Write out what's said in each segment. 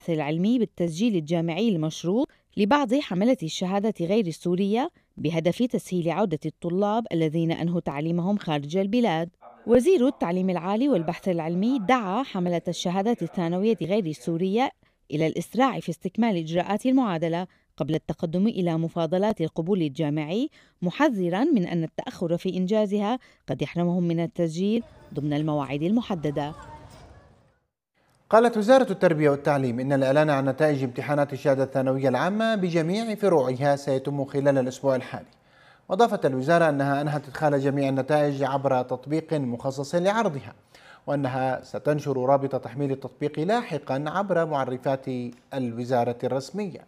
العلمي بالتسجيل الجامعي المشروط لبعض حملة الشهادة غير السورية بهدف تسهيل عودة الطلاب الذين أنهوا تعليمهم خارج البلاد. وزير التعليم العالي والبحث العلمي دعا حملة الشهادات الثانوية غير السورية إلى الإسراع في استكمال إجراءات المعادلة قبل التقدم إلى مفاضلات القبول الجامعي، محذراً من أن التأخر في إنجازها قد يحرمهم من التسجيل ضمن المواعيد المحددة. قالت وزارة التربية والتعليم إن الإعلان عن نتائج امتحانات الشهادة الثانوية العامة بجميع فروعها سيتم خلال الأسبوع الحالي. وأضافت الوزارة أنها أنهت إدخال جميع النتائج عبر تطبيق مخصص لعرضها، وأنها ستنشر رابط تحميل التطبيق لاحقا عبر معرفات الوزارة الرسمية.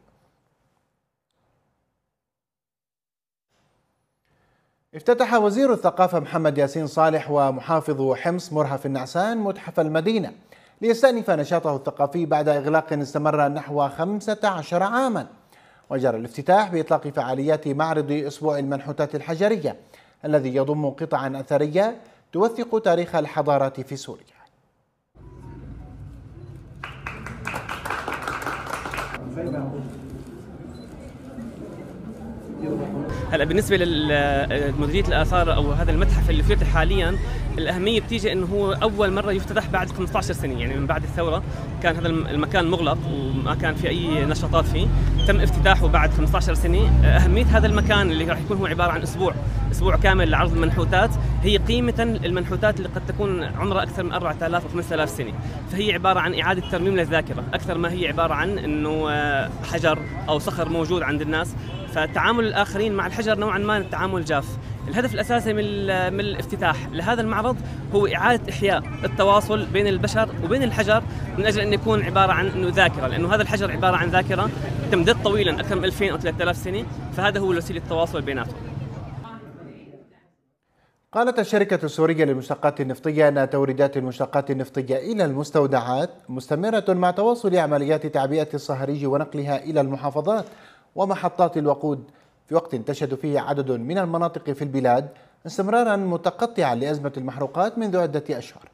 افتتح وزير الثقافة محمد ياسين صالح ومحافظ حمص مرهف النعسان متحف المدينة ليستأنف نشاطه الثقافي بعد إغلاق استمر نحو 15 عاما. وجرى الافتتاح بإطلاق فعاليات معرض أسبوع المنحوتات الحجرية الذي يضم قطعا أثرية توثق تاريخ الحضارات في سوريا. هلا بالنسبه لمديريه الاثار او هذا المتحف اللي افتتح حاليا، الاهميه بتيجي انه هو اول مره يفتتح بعد 15 سنه، يعني من بعد الثوره كان هذا المكان مغلق وما كان في اي نشاطات فيه، تم افتتاحه بعد 15 سنه. اهميه هذا المكان اللي راح يكون هو عباره عن اسبوع كامل لعرض المنحوتات، هي قيمه المنحوتات اللي قد تكون عمرها اكثر من 4000 و 5000 سنه، فهي عباره عن اعاده ترميم للذاكره اكثر ما هي عباره عن انه حجر او صخر موجود عند الناس، فتعامل الآخرين مع الحجر نوعا ما التعامل جاف. الهدف الأساسي من الافتتاح لهذا المعرض هو إعادة إحياء التواصل بين البشر وبين الحجر، من أجل أن يكون عبارة عن أنه ذاكرة، لأنه هذا الحجر عبارة عن ذاكرة تمتد طويلا أكثر من 2000 أو 3000 سنة، فهذا هو وسيلة التواصل بيناتهم. قالت الشركة السورية للمشتقات النفطية أن توريدات المشتقات النفطية إلى المستودعات مستمرة مع تواصل عمليات تعبئة الصهاريج ونقلها إلى المحافظات ومحطات الوقود، في وقت تشهد فيه عدد من المناطق في البلاد استمرارا متقطعا لأزمة المحروقات منذ عدة أشهر.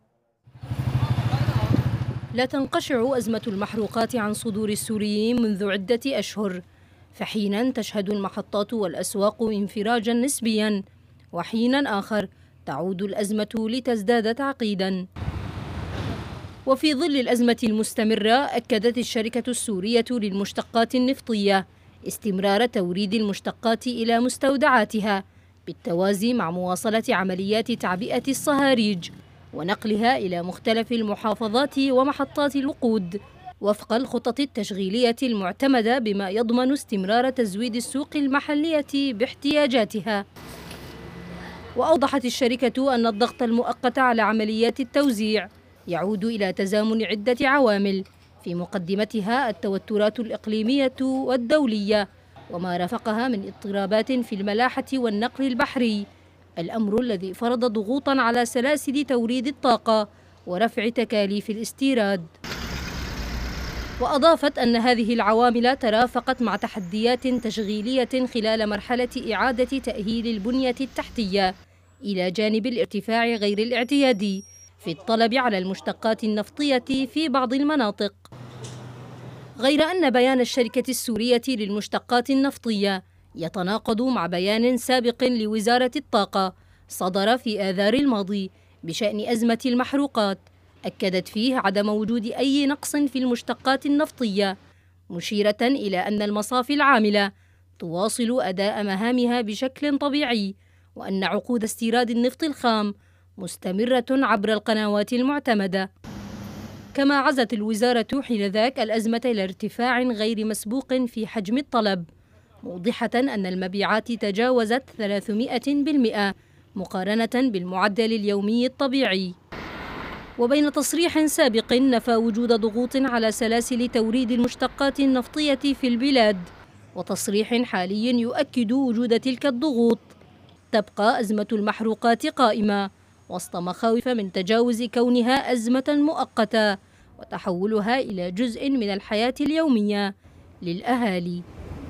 لا تنقشع أزمة المحروقات عن صدور السوريين منذ عدة أشهر، فحينا تشهد المحطات والأسواق انفراجا نسبيا، وحينا آخر تعود الأزمة لتزداد تعقيدا. وفي ظل الأزمة المستمرة، أكدت الشركة السورية للمشتقات النفطية استمرار توريد المشتقات إلى مستودعاتها بالتوازي مع مواصلة عمليات تعبئة الصهاريج ونقلها إلى مختلف المحافظات ومحطات الوقود وفق الخطط التشغيلية المعتمدة، بما يضمن استمرار تزويد السوق المحلية باحتياجاتها. وأوضحت الشركة أن الضغط المؤقت على عمليات التوزيع يعود إلى تزامن عدة عوامل، في مقدمتها التوترات الإقليمية والدولية وما رافقها من اضطرابات في الملاحة والنقل البحري، الأمر الذي فرض ضغوطا على سلاسل توريد الطاقة ورفع تكاليف الاستيراد. وأضافت أن هذه العوامل ترافقت مع تحديات تشغيلية خلال مرحلة إعادة تأهيل البنية التحتية، إلى جانب الارتفاع غير الاعتيادي في الطلب على المشتقات النفطية في بعض المناطق. غير أن بيان الشركة السورية للمشتقات النفطية يتناقض مع بيان سابق لوزارة الطاقة صدر في آذار الماضي بشأن أزمة المحروقات، أكدت فيه عدم وجود أي نقص في المشتقات النفطية، مشيرة إلى أن المصافي العاملة تواصل أداء مهامها بشكل طبيعي، وأن عقود استيراد النفط الخام مستمرة عبر القنوات المعتمدة. كما عزت الوزارة حينذاك الأزمة إلى ارتفاع غير مسبوق في حجم الطلب، موضحة أن المبيعات تجاوزت 300% مقارنة بالمعدل اليومي الطبيعي. وبين تصريح سابق نفى وجود ضغوط على سلاسل توريد المشتقات النفطية في البلاد، وتصريح حالي يؤكد وجود تلك الضغوط، تبقى أزمة المحروقات قائمة وسط مخاوف من تجاوز كونها أزمة مؤقتة وتحولها إلى جزء من الحياة اليومية للأهالي.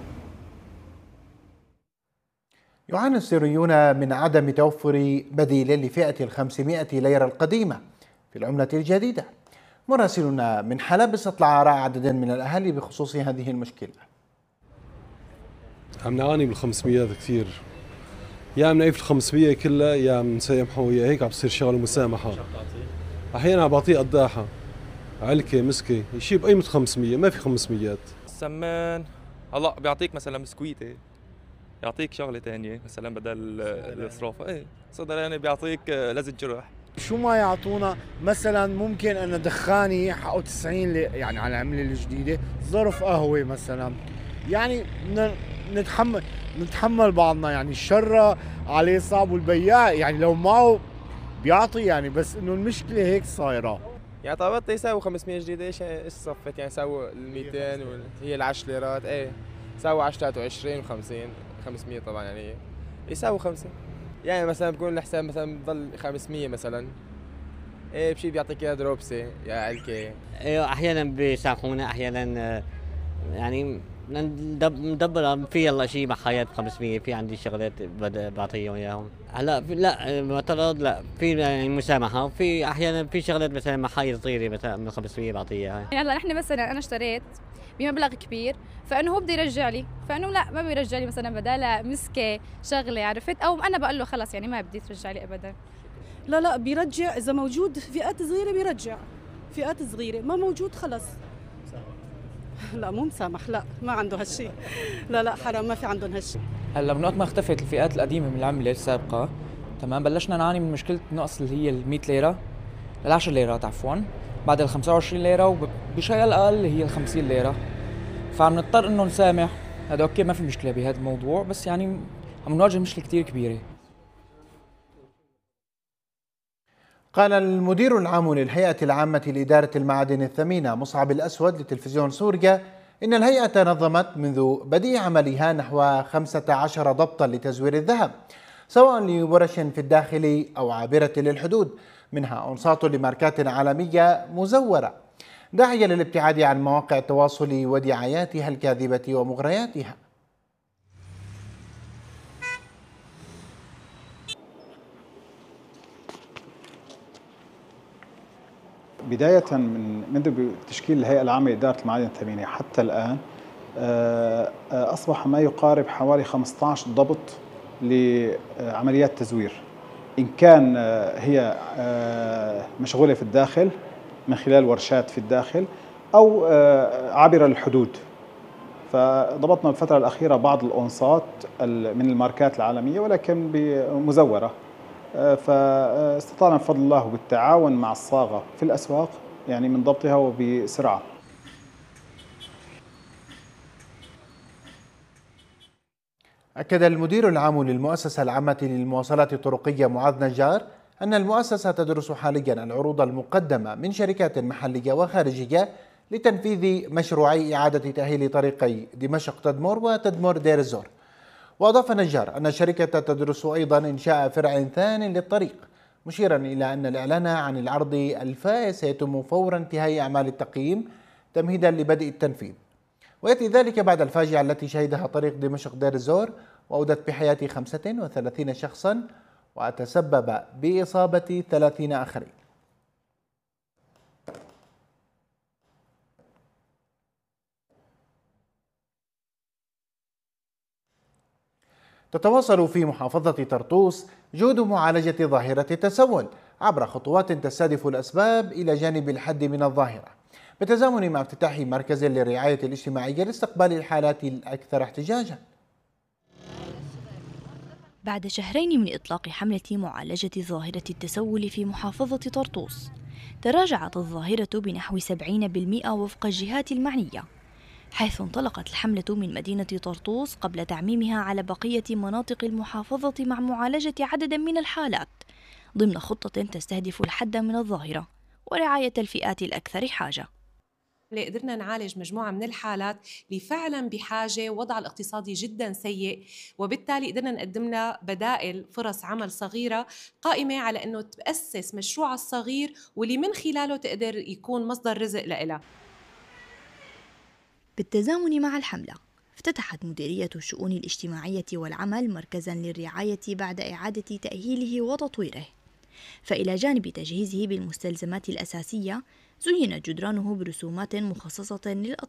يعاني السوريون من عدم توفر بديل لفئة 500 ليرة القديمة في العملة الجديدة، مراسلنا من حلب استطلع آراء عدد من الأهالي بخصوص هذه المشكلة. عم نعاني بال500 كثير، يا منعيف ال500 كلها يا منسامحه، ويا هيك عم بصير شغل مسامحة. أحيانا عم بعطيه قداحة علكة مسكة يشيل بقيمة 500، ما في 500. السمان هلا بيعطيك مثلا بسكويتة، يعطيك شغلة ثانية مثلا بدل الصرافة، ايه صدراني بيعطيك لزج جرح. شو ما يعطونا مثلا ممكن ان دخاني حقه 90 يعني على العملة الجديدة، ظرف قهوة مثلا، يعني نتحمل بعضنا، يعني الشر عليه صعب، والبياع يعني لو معه بيعطي يعني، بس انه المشكلة هيك صايرة. يعني طلبت يساوي 500 جديدة، ايش صفت يعني يساوي ال 200 هي ال 10 ليرات، ايه يساوي 10 23 و50 500 طبعا يعني يساوي 5. يعني مثلا بكون الحساب مثلا بضل 500 مثلا، ايه بشي بيعطيك اياها دروبسه يا علكه. ايوه احيانا بيسامحونا، احيانا يعني مدبر في يلا شيء مع حياة 500، في عندي شغلات بعطيهم اياهم. هلا لا معترض، لا في يعني مسامحه، وفي احيانا في شغلات مثلا مع حاجه صغيره مثلا من 500 بعطيه اياها. يعني هلا نحن مثلا انا اشتريت بمبلغ كبير، فانه هو بده يرجع لي، فانه لا ما بيرجع لي مثلا بدالها مسكه شغله، عرفت؟ او انا بقول له خلص يعني ما بدي ترجع لي ابدا. لا بيرجع، اذا موجود فئات صغيره بيرجع، فئات صغيره ما موجود خلص. لا مو مسامح، لا ما عنده هالشيء، لا حرام ما في عندهم هالشيء. هلا من وقت ما اختفت الفئات القديمه من العمله السابقه، تمام، بلشنا نعاني من مشكله نقص اللي هي ال 100 ليره ل 10 ليرات عفوا، بعد ال 25 ليره، وبشيء الاقل اللي هي ال 50 ليره، فعم نضطر انه نسامح. هذا اوكي ما في مشكله بهذا الموضوع، بس يعني عم نواجه مشكله كثير كبيره. قال المدير العام للهيئة العامة لإدارة المعادن الثمينة مصعب الأسود لتلفزيون سوريا إن الهيئة نظمت منذ بدء عملها نحو 15 ضبطا لتزوير الذهب، سواء لورش في الداخل أو عابرة للحدود، منها أنصات لماركات عالمية مزورة، داعية للابتعاد عن مواقع التواصل ودعاياتها الكاذبة ومغرياتها. بداية منذ تشكيل الهيئة العامة لإدارة المعادن الثمينة حتى الآن أصبح ما يقارب حوالي 15 ضبط لعمليات تزوير، إن كان هي مشغولة في الداخل من خلال ورشات في الداخل أو عابرة للحدود. فضبطنا بالفترة الأخيرة بعض الأونصات من الماركات العالمية ولكن مزورة، فاستطعنا بفضل الله بالتعاون مع الصاغة في الأسواق يعني من ضبطها وبسرعة. أكد المدير العام للمؤسسة العامة للمواصلات الطرقية معاذ نجار أن المؤسسة تدرس حاليا العروض المقدمة من شركات محلية وخارجية لتنفيذ مشروعي إعادة تأهيل طريقي دمشق تدمر وتدمر دير الزور. وأضاف نجار أن الشركة تدرس أيضا إنشاء فرع ثاني للطريق، مشيرا إلى أن الإعلان عن العرض الفائز سيتم فور انتهاء أعمال التقييم تمهيدا لبدء التنفيذ، ويأتي ذلك بعد الفاجعة التي شهدها طريق دمشق دير الزور وأودت بحياة 35 شخصا وتسبب بإصابة 30 آخرين. تتواصل في محافظة طرطوس جهود معالجة ظاهرة التسول عبر خطوات تستهدف الأسباب إلى جانب الحد من الظاهرة، بالتزامن مع افتتاح مركز للرعاية الاجتماعية لاستقبال الحالات الأكثر احتجاجا. بعد شهرين من إطلاق حملة معالجة ظاهرة التسول في محافظة طرطوس، تراجعت الظاهرة بنحو 70% وفق الجهات المعنية، حيث انطلقت الحملة من مدينة طرطوس قبل تعميمها على بقية مناطق المحافظة مع معالجة عدد من الحالات ضمن خطة تستهدف الحد من الظاهرة ورعاية الفئات الأكثر حاجة. قدرنا نعالج مجموعة من الحالات اللي فعلا بحاجة، ووضع الاقتصادي جدا سيء، وبالتالي قدرنا نقدم لها بدائل فرص عمل صغيرة قائمة على أنه تأسس مشروع الصغير واللي من خلاله تقدر يكون مصدر رزق لها. بالتزامن مع الحملة، افتتحت مديرية الشؤون الاجتماعية والعمل مركزاً للرعاية بعد إعادة تأهيله وتطويره، فإلى جانب تجهيزه بالمستلزمات الأساسية زينت جدرانه برسومات مخصصة للأطفال.